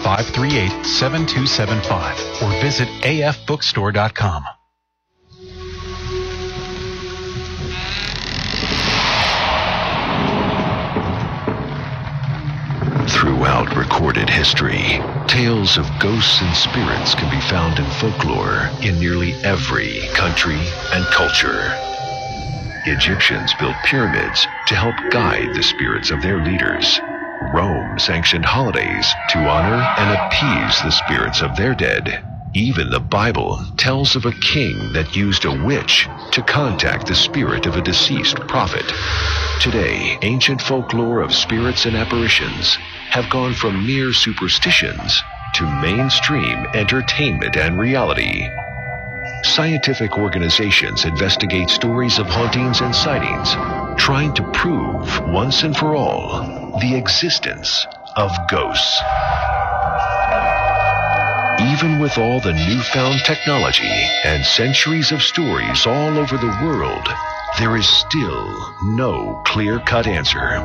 538-7275 or visit afbookstore.com. Throughout recorded history, tales of ghosts and spirits can be found in folklore in nearly every country and culture. Egyptians built pyramids to help guide the spirits of their leaders. Rome sanctioned holidays to honor and appease the spirits of their dead. Even the Bible tells of a king that used a witch to contact the spirit of a deceased prophet. Today, ancient folklore of spirits and apparitions have gone from mere superstitions to mainstream entertainment and reality. Scientific organizations investigate stories of hauntings and sightings, trying to prove once and for all the existence of ghosts. Even with all the newfound technology and centuries of stories all over the world, there is still no clear-cut answer.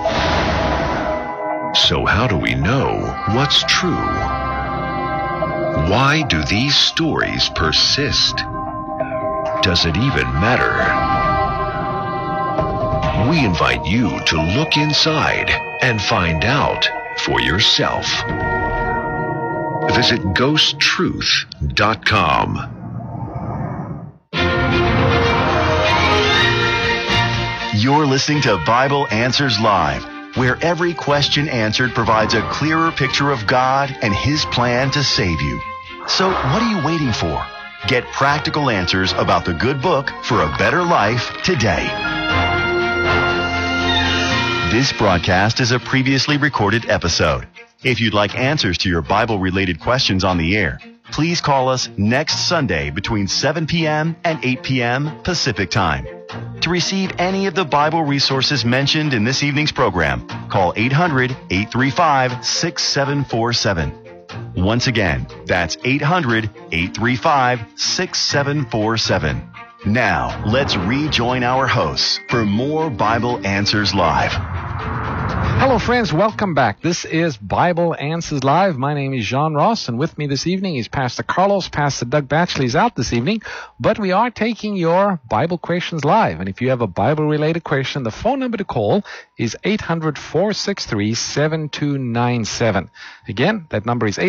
So how do we know what's true? Why do these stories persist? Does it even matter? We invite you to look inside and find out for yourself. Visit GhostTruth.com. You're listening to Bible Answers Live, where every question answered provides a clearer picture of God and His plan to save you. So what are you waiting for? Get practical answers about the good book for a better life today. This broadcast is a previously recorded episode. If you'd like answers to your Bible-related questions on the air, please call us next Sunday between 7 p.m. and 8 p.m. Pacific Time. To receive any of the Bible resources mentioned in this evening's program, call 800-835-6747. Once again, that's 800-835-6747. Now, let's rejoin our hosts for more Bible Answers Live. Hello, friends. Welcome back. This is Bible Answers Live. My name is John Ross, and with me this evening is Pastor Carlos. Pastor Doug Batchley is out this evening, but we are taking your Bible questions live. And if you have a Bible-related question, the phone number to call is 800-463-7297. Again, that number is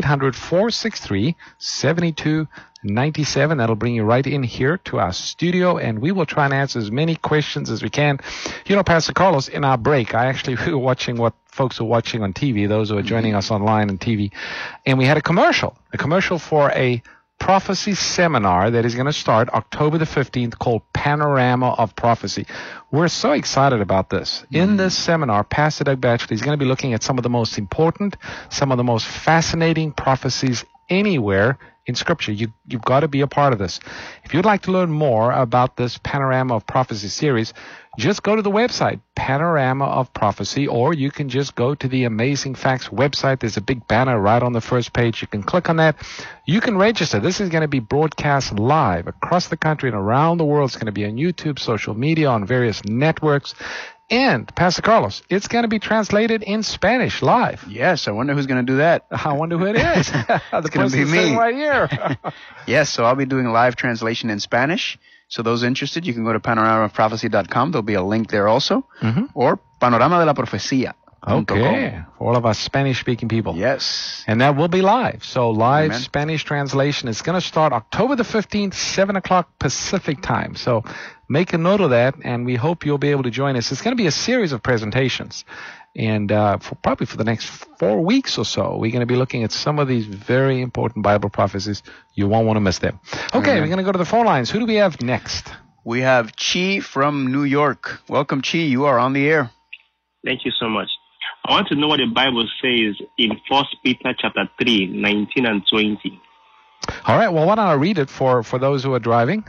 800-463-7297. That'll bring you right in here to our studio, and we will try and answer as many questions as we can. You know, Pastor Carlos, in our break, we were watching what folks are watching on TV, those who are joining us online on TV, and we had a commercial for a prophecy seminar that is going to start October the 15th called Panorama of Prophecy. We're so excited about this. In this seminar, Pastor Doug Batchley is going to be looking at some of the most important, some of the most fascinating prophecies anywhere in Scripture. You've got to be a part of this. If you'd like to learn more about this Panorama of Prophecy series, just go to the website, Panorama of Prophecy, or you can just go to the Amazing Facts website. There's a big banner right on the first page. You can click on that. You can register. This is going to be broadcast live across the country and around the world. It's going to be on YouTube, social media, on various networks. And, Pastor Carlos, it's going to be translated in Spanish live. Yes, I wonder who's going to do that. I wonder who it is. It's going to be me. Right here. Yes, so I'll be doing live translation in Spanish. So those interested, you can go to panoramaofprophecy.com. There'll be a link there also. Or Panorama de la Profecía. Okay, for all of us Spanish-speaking people. Yes. And that will be live. So live Amen. Spanish translation is going to start October the 15th, 7 o'clock Pacific time. So make a note of that, and we hope you'll be able to join us. It's going to be a series of presentations. And probably for the next 4 weeks or so, we're going to be looking at some of these very important Bible prophecies. You won't want to miss them. Okay, Amen. We're going to go to the phone lines. Who do we have next? We have Chi from New York. Welcome, Chi. You are on the air. Thank you so much. I want to know what the Bible says in 1 Peter chapter 3, 19 and 20. All right, well, why don't I read it for those who are driving?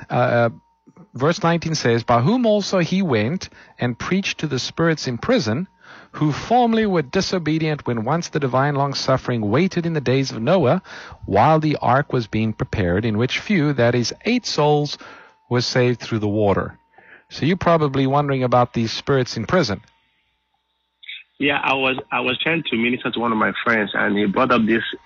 Verse 19 says, "By whom also he went and preached to the spirits in prison, who formerly were disobedient when once the divine long-suffering waited in the days of Noah, while the ark was being prepared, in which few, that is 8 souls, were saved through the water." So you're probably wondering about these spirits in prison. Yeah, I was trying to minister to one of my friends, and he brought up this